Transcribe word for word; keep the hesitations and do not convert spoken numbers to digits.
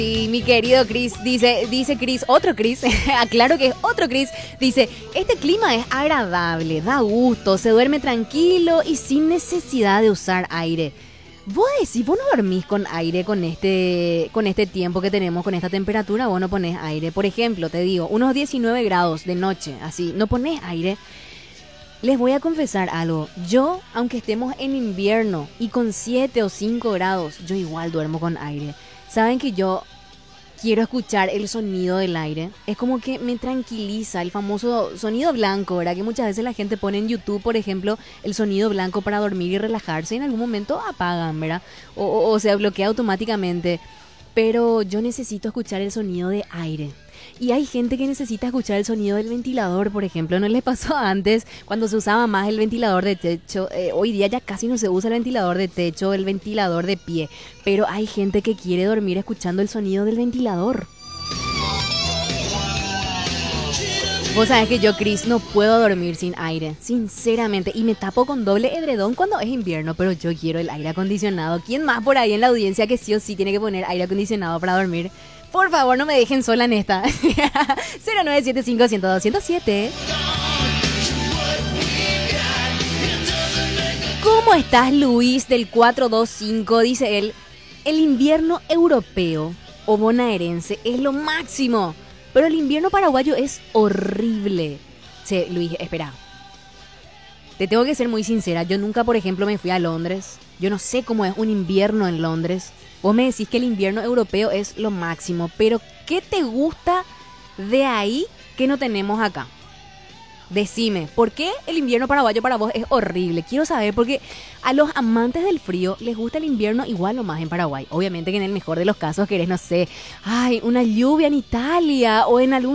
Y mi querido Chris, dice, dice Chris, otro Chris, aclaro que es otro Chris, dice, este clima es agradable, da gusto, se duerme tranquilo y sin necesidad de usar aire. Vos decís, vos no dormís con aire con este, con este tiempo que tenemos, con esta temperatura, vos no ponés aire. Por ejemplo, te digo, unos diecinueve grados de noche, así, no ponés aire. Les voy a confesar algo, yo, aunque estemos en invierno y con siete o cinco grados, yo igual duermo con aire. Saben que yo quiero escuchar el sonido del aire. Es como que me tranquiliza el famoso sonido blanco, ¿verdad? Que muchas veces la gente pone en YouTube, por ejemplo, el sonido blanco para dormir y relajarse. Y en algún momento apagan, ¿verdad? O, o, o se bloquea automáticamente. Pero yo necesito escuchar el sonido de aire. Y hay gente que necesita escuchar el sonido del ventilador, por ejemplo. ¿No les pasó antes cuando se usaba más el ventilador de techo? Eh, hoy día ya casi no se usa el ventilador de techo, el ventilador de pie. Pero hay gente que quiere dormir escuchando el sonido del ventilador. Vos sabés que yo, Chris, no puedo dormir sin aire, sinceramente. Y me tapo con doble edredón cuando es invierno, pero yo quiero el aire acondicionado. ¿Quién más por ahí en la audiencia que sí o sí tiene que poner aire acondicionado para dormir? Por favor, no me dejen sola en esta. cero nueve siete cinco, uno cero dos, uno cero siete. ¿Cómo estás, Luis, del cuatro dos cinco? Dice él, el invierno europeo o bonaerense es lo máximo, pero el invierno paraguayo es horrible. Sí, Luis, espera. Te tengo que ser muy sincera. Yo nunca, por ejemplo, me fui a Londres. Yo no sé cómo es un invierno en Londres. Vos me decís que el invierno europeo es lo máximo, pero ¿qué te gusta de ahí que no tenemos acá? Decime, ¿por qué el invierno paraguayo para vos es horrible? Quiero saber, porque a los amantes del frío les gusta el invierno igual o más en Paraguay. Obviamente que en el mejor de los casos querés, no sé, ay, una lluvia en Italia o en algún